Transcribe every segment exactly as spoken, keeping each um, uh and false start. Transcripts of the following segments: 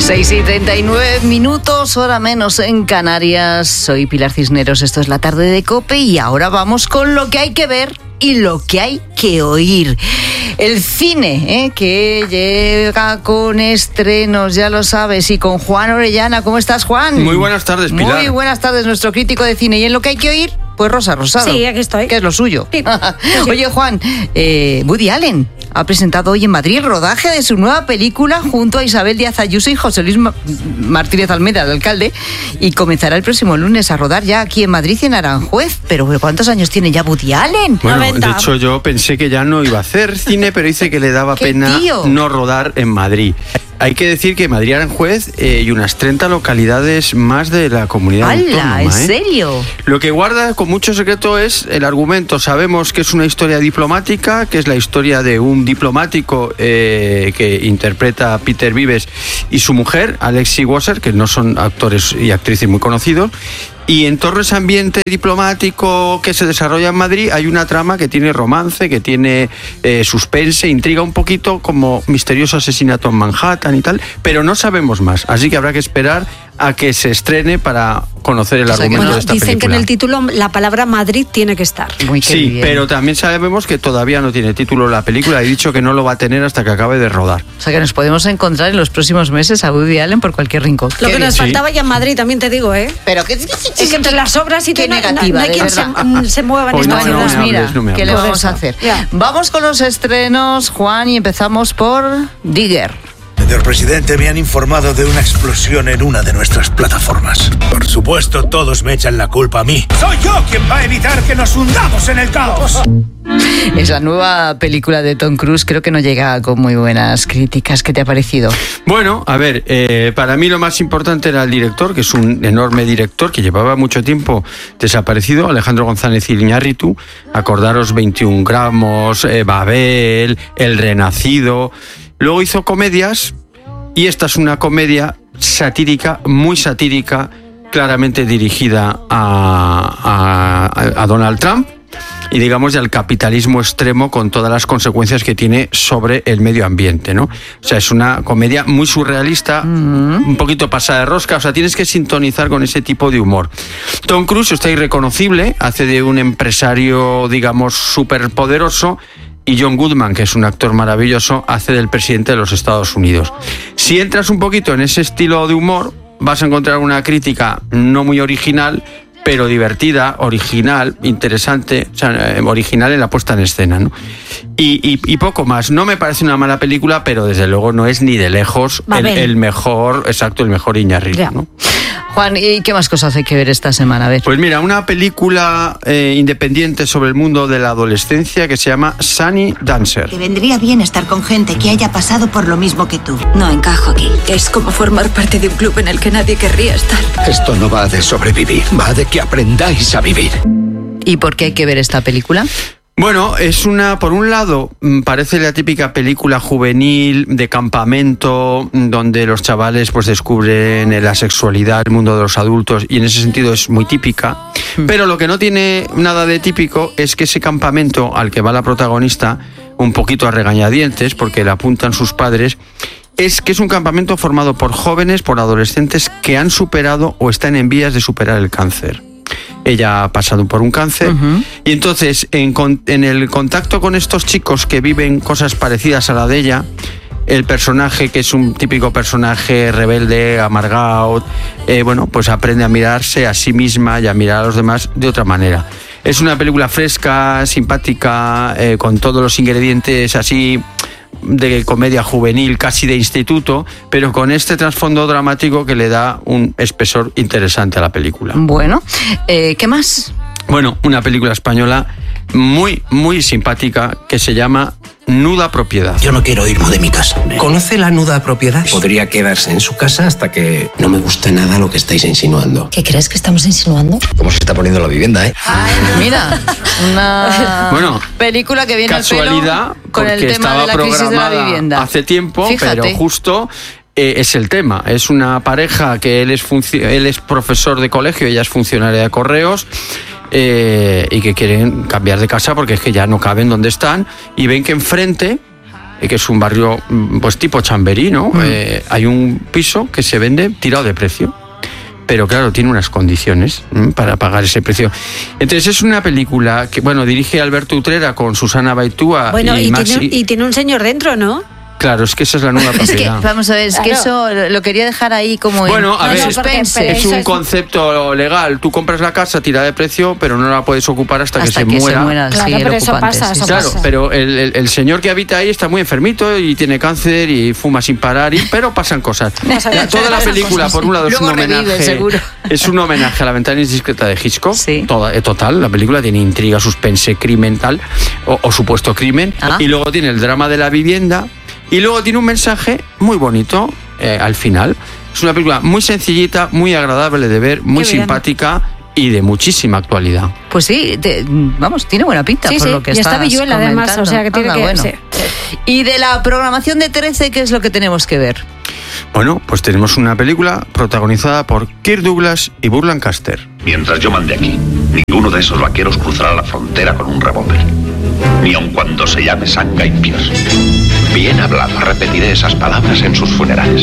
seis y treinta y nueve minutos, hora menos en Canarias. Soy Pilar Cisneros, esto es La Tarde de COPE y ahora vamos con lo que hay que ver y lo que hay que oír. El cine, ¿eh? que llega con estrenos, ya lo sabes, y con Juan Orellana. ¿Cómo estás, Juan? Muy buenas tardes, Pilar. Muy buenas tardes, nuestro crítico de cine. ¿Y en lo que hay que oír? Pues Rosa Rosado. Sí, aquí estoy. Que es lo suyo. Sí. Oye, Juan, eh, Woody Allen ha presentado hoy en Madrid el rodaje de su nueva película junto a Isabel Díaz Ayuso y José Luis Martínez Almeida, el alcalde, y comenzará el próximo lunes a rodar ya aquí en Madrid y en Aranjuez. Pero ¿cuántos años tiene ya Woody Allen? Bueno, noventa. De hecho yo pensé que ya no iba a hacer cine, pero dice que le daba pena tío? no rodar en Madrid. Hay que decir que Madrid y Aranjuez eh, y unas treinta localidades más de la comunidad ¡Hala! autónoma. ¿En ¿eh? serio? Lo que guarda con mucho secreto es el argumento. Sabemos que es una historia diplomática, que es la historia de un diplomático eh, que interpreta a Peter Vives y su mujer, Alexi Wasser, que no son actores y actrices muy conocidos. Y en torno a ese ambiente diplomático que se desarrolla en Madrid hay una trama que tiene romance, que tiene eh, suspense, intriga un poquito como misterioso asesinato en Manhattan y tal, pero no sabemos más. Así que habrá que esperar a que se estrene para conocer el O sea, que argumento Bueno, de esta dicen película. que en el título la palabra Madrid tiene que estar. Muy que Sí, bien. pero también sabemos que todavía no tiene título la película. He dicho que no lo va a tener hasta que acabe de rodar. O sea que nos podemos encontrar en los próximos meses a Woody Allen por cualquier rincón. Lo Qué que bien. nos Sí. faltaba ya en Madrid, también te digo, ¿eh? Pero que Es que entre las obras y Qué todo, no- negativa, no hay de quien se, verdad. mm, se mueva en Hoy esta no, ciudad. no Pues me mira, hables, no me ¿qué le hables. vamos a Por hacer? eso, ya. Vamos con los estrenos, Juan, y empezamos por Digger. Señor presidente, me han informado de una explosión en una de nuestras plataformas. Por supuesto, todos me echan la culpa a mí. Soy yo quien va a evitar que nos hundamos en el caos. Es la nueva película de Tom Cruise, creo que no llega con muy buenas críticas. ¿Qué te ha parecido? Bueno, a ver, eh, para mí lo más importante era el director, que es un enorme director que llevaba mucho tiempo desaparecido, Alejandro González Iñárritu. Acordaros, veintiún gramos, eh, Babel, El Renacido. Luego hizo comedias y esta es una comedia satírica, muy satírica, claramente dirigida a, a, a Donald Trump y digamos al capitalismo extremo con todas las consecuencias que tiene sobre el medio ambiente, ¿no? O sea, es una comedia muy surrealista, mm. un poquito pasada de rosca, o sea, tienes que sintonizar con ese tipo de humor. Tom Cruise está irreconocible, hace de un empresario, digamos, súper poderoso, y John Goodman, que es un actor maravilloso, hace del presidente de los Estados Unidos. Si entras un poquito en ese estilo de humor, vas a encontrar una crítica no muy original, pero divertida, original, interesante, o sea, original en la puesta en escena, ¿no? Y, y, y poco más. No me parece una mala película, pero desde luego no es ni de lejos el, el mejor, exacto, el mejor Iñárritu, ¿no? Juan, ¿y qué más cosas hay que ver esta semana? A ver. Pues mira, una película eh, independiente sobre el mundo de la adolescencia que se llama Sunny Dancer. Te vendría bien estar con gente que haya pasado por lo mismo que tú. No encajo aquí. Es como formar parte de un club en el que nadie querría estar. Esto no va de sobrevivir, va de que aprendáis a vivir. ¿Y por qué hay que ver esta película? Bueno, es una, por un lado, parece la típica película juvenil de campamento, donde los chavales pues descubren la sexualidad, el mundo de los adultos, y en ese sentido es muy típica. Pero lo que no tiene nada de típico es que ese campamento al que va la protagonista, un poquito a regañadientes, porque le apuntan sus padres, es que es un campamento formado por jóvenes, por adolescentes que han superado o están en vías de superar el cáncer. Ella ha pasado por un cáncer uh-huh. y entonces en, en el contacto con estos chicos que viven cosas parecidas a la de ella, el personaje, que es un típico personaje rebelde, amargado, eh, bueno, pues aprende a mirarse a sí misma y a mirar a los demás de otra manera. Es una película fresca, simpática, eh, con todos los ingredientes así de comedia juvenil, casi de instituto, pero con este trasfondo dramático que le da un espesor interesante a la película. Bueno, eh, ¿qué más? Bueno, una película española muy, muy simpática que se llama Nuda Propiedad. Yo no quiero irme de mi casa. ¿Conoce la nuda propiedad? Podría quedarse en su casa hasta que no me guste nada lo que estáis insinuando. ¿Qué crees que estamos insinuando? ¿Cómo se está poniendo la vivienda, eh? Mira, una bueno, película que viene casualidad, al pelo con el tema estaba de la crisis de la vivienda. Hace tiempo, Fíjate. pero justo eh, es el tema. Es una pareja que él es, func- él es profesor de colegio, ella es funcionaria de correos. Eh, y que quieren cambiar de casa porque es que ya no caben donde están y ven que enfrente que es un barrio pues tipo Chamberí, ¿no? Mm. Eh, hay un piso que se vende tirado de precio. Pero claro, tiene unas condiciones ¿m? para pagar ese precio. Entonces es una película que, bueno, dirige Alberto Utrera con Susana Baitúa bueno, y, y, Maxi... tiene, y tiene un señor dentro, ¿no? Claro, es que esa es la nueva propiedad. Es que, vamos a ver, es claro. que eso lo quería dejar ahí como bueno, en a ver, suspense. Es un concepto legal. Tú compras la casa, tira de precio, pero no la puedes ocupar hasta, hasta que, que se muera. Se muera claro, sí, pero el eso ocupante, pasa, sí, eso claro, pasa. pero el, el, el señor que habita ahí está muy enfermito y tiene cáncer y fuma sin parar, y, pero pasan cosas. Ya, toda la película, por un lado, es un homenaje. Revive, seguro. Es un homenaje a La ventana indiscreta de Hitchcock. Sí. Toda, eh, total, la película tiene intriga, suspense, crimen, tal, o, o supuesto crimen. Ah. Y luego tiene el drama de la vivienda. Y luego tiene un mensaje muy bonito eh, al final. Es una película muy sencillita, muy agradable de ver, muy Qué bien. simpática y de muchísima actualidad. Pues sí, te, vamos, tiene buena pinta Sí, por sí, lo que y estás está Villuela además, o sea que tiene Anda, que... bueno. Sí. Y de la programación de trece, ¿qué es lo que tenemos que ver? Bueno, pues tenemos una película protagonizada por Kirk Douglas y Burt Lancaster. Mientras yo mande aquí, ninguno de esos vaqueros cruzará la frontera con un revólver. Ni aun cuando se llame Sam Guy Pierce. Bien hablado, repetiré esas palabras en sus funerales.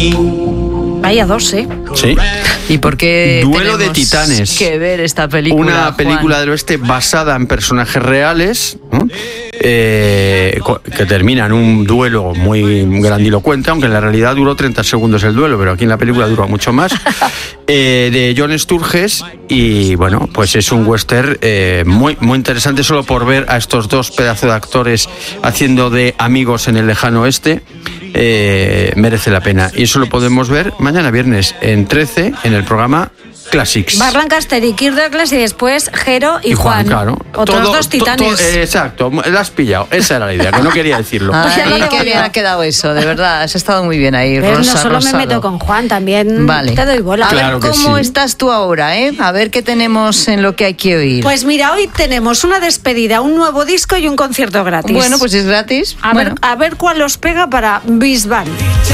Vaya dos, ¿eh? Sí. ¿Y por qué Duelo de tenemos Titanes. que ver esta película, Una Juan? película del oeste basada en personajes reales, ¿no? eh, que termina en un duelo muy grandilocuente, aunque en la realidad duró treinta segundos el duelo, pero aquí en la película dura mucho más, eh, de John Sturges. Y bueno, pues es un western eh, muy, muy interesante solo por ver a estos dos pedazos de actores haciendo de amigos en el lejano oeste. Eh, merece la pena, y eso lo podemos ver mañana viernes en trece en el programa Classics. Burt Lancaster y Kirk Douglas y después Jero y, Y Juan, Juan, claro. otros Todo- dos to- titanes. to- eh, exacto, la has pillado. Esa era la idea, que no quería decirlo. Ay, Pues ya lo qué digo bien yo. ha quedado eso, de verdad. Has estado muy bien ahí, ¿Ves? Rosa, No solo Rosado. me meto con Juan, también Vale. te doy bola. A Claro ver que cómo sí. estás tú ahora, ¿eh? A ver qué tenemos en lo que hay que oír. Pues mira, hoy tenemos una despedida, un nuevo disco y un concierto gratis. bueno, pues es gratis. a, bueno, ver, a ver cuál os pega para Bisbal.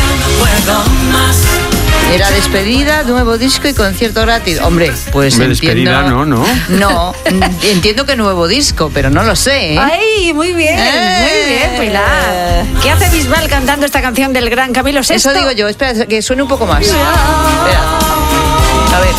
era despedida, nuevo disco y concierto gratis. Hombre, pues Hombre, entiendo... despedida no, ¿no? No, entiendo que nuevo disco, pero no lo sé, ¿eh? ¡Ay, muy bien! Eh. Muy bien, Pilar. ¿Qué hace Bisbal cantando esta canción del gran Camilo Sesto? Eso digo yo. Espera, que suene un poco más. Espera. A ver.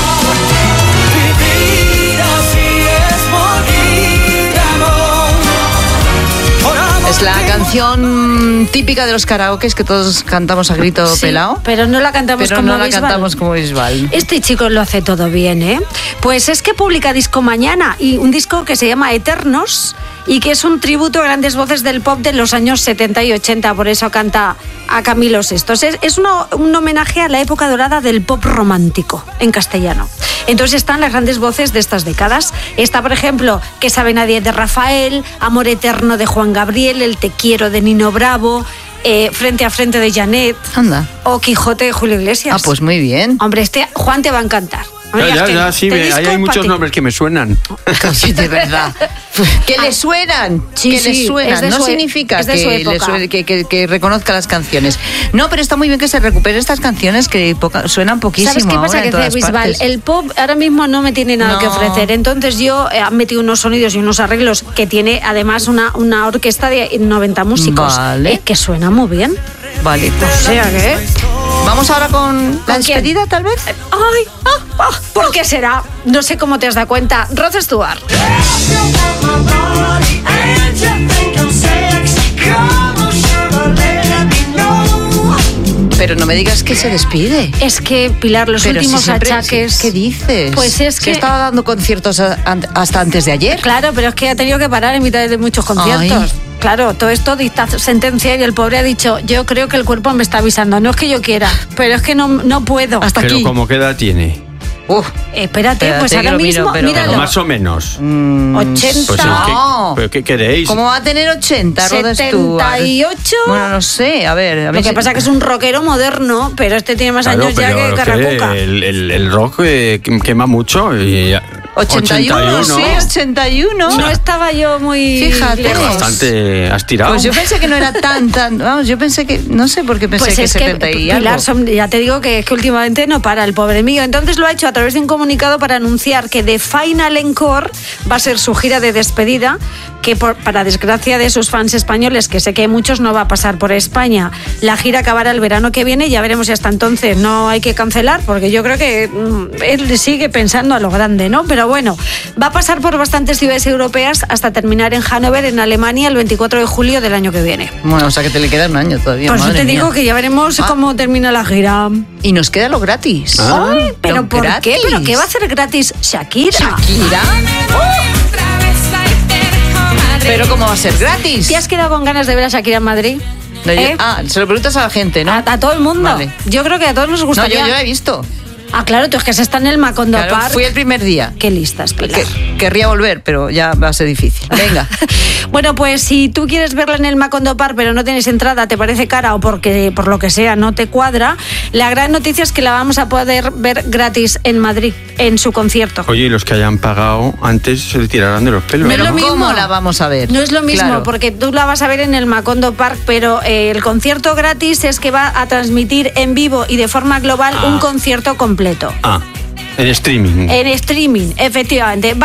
Es la canción típica de los karaokes que todos cantamos a grito Sí, pelado. pero no la cantamos Pero como no la Bisbal. cantamos como Bisbal. Este chico lo hace todo bien, ¿eh? Pues es que publica disco mañana, y un disco que se llama Eternos y que es un tributo a grandes voces del pop de los años setenta y ochenta, por eso canta a Camilo Sesto. Es, es uno- un homenaje a la época dorada del pop romántico en castellano. Entonces están las grandes voces de estas décadas. Está, por ejemplo, Que sabe nadie de Rafael, Amor eterno de Juan Gabriel, El te quiero de Nino Bravo, eh, Frente a frente de Janet Anda. o Quijote de Julio Iglesias. Ah, pues muy bien. Hombre, este Juan te va a encantar. Ya, ya, Este- ya, sí, este ve, disco ahí hay es muchos pa' ti. nombres que me suenan. Sí, de verdad. Que le suenan, Sí, que sí, le suenan. es de No su e- significa es de que, su le época. suene- que, que- que reconozca las canciones. No, pero está muy bien que se recuperen estas canciones que poca- suenan poquísimo. ¿Sabes qué pasa? ahora Que en todas dice Bisbal, partes. el pop ahora mismo no me tiene nada No. que ofrecer. Entonces yo eh, han metido unos sonidos y unos arreglos que tiene además una, una orquesta de noventa músicos. Vale. Eh, que suena muy bien. Vale, O pues sea que... vamos ahora con la ¿Con quién? despedida, tal vez. ¡Ay! ah, ah, ¿Por qué será? No sé cómo te has dado cuenta. Rod Stewart. Pero no me digas que se despide. Es que, Pilar, los Pero si últimos siempre- achaques... ¿Qué dices? Pues es Si que- estaba dando conciertos a- an- hasta antes de ayer. Claro, pero es que ha tenido que parar en mitad de muchos conciertos. Ay. Claro, todo esto dicta sentencia y el pobre ha dicho, yo creo que el cuerpo me está avisando. No es que yo quiera, pero es que no, no puedo. Hasta Pero aquí. ¿cómo qué edad tiene? Uf, Espérate, Espérate, pues que ahora lo miro, mismo, pero- míralo. Pero más o menos. ochenta, Pues es que- No. ¿pero qué queréis? ¿cómo va a tener ochenta, Rod Stewart? setenta y ocho. Bueno, no sé, a ver. A Lo mí que se- pasa es que es un rockero moderno, pero este tiene más Claro, años ya pero que que Carracuca. el, el- el rock eh, quema mucho y ochenta y uno, sí, ochenta y uno. No estaba yo muy... Fíjate. Pues bastante has tirado. Pues yo pensé que no era tan, tan... Vamos, yo pensé que... No sé por qué pensé Pues que es setenta que, y Pilar, algo. son- ya te digo que, que últimamente no para el pobre mío. Entonces lo ha hecho a través de un comunicado para anunciar que The Final Encore va a ser su gira de despedida, que por- para desgracia de sus fans españoles, que sé que hay muchos, no va a pasar por España. La gira acabará el verano que viene y ya veremos si hasta entonces no hay que cancelar, porque yo creo que mm, él sigue pensando a lo grande, ¿no? Pero bueno, va a pasar por bastantes ciudades europeas hasta terminar en Hannover, en Alemania, el veinticuatro de julio del año que viene. Bueno, o sea que te le queda un año todavía. Pues yo madre te mía. digo que ya veremos Ah. cómo termina la gira. Y nos queda lo gratis. Ay, ¿pero Lo por gratis. qué? ¿Pero qué va a hacer gratis Shakira? Shakira. Pero ¿cómo va a ser gratis? ¿Te has quedado con ganas de ver a Shakira en Madrid? No, yo- ¿Eh? Ah, se lo preguntas a la gente, ¿no? A, a todo el mundo. Vale. Yo creo que a todos nos No, gustaría. yo, yo la he visto. Ah, claro, tú es que se está en el Macondo Claro, Park. fui el primer día. Qué listas, Pilar. Que- querría volver, pero ya va a ser difícil. Venga. Bueno, pues si tú quieres verla en el Macondo Park pero no tienes entrada, te parece cara o porque por lo que sea no te cuadra, la gran noticia es que la vamos a poder ver gratis en Madrid, en su concierto. Oye, y los que hayan pagado antes se le tirarán de los pelos. No es Pero lo mismo. ¿cómo la vamos a ver? No es lo mismo, Claro. porque tú la vas a ver en el Macondo Park, pero eh, el concierto gratis es que va a transmitir en vivo y de forma global Ah. un concierto completo. Ah, en streaming. En streaming, efectivamente. Va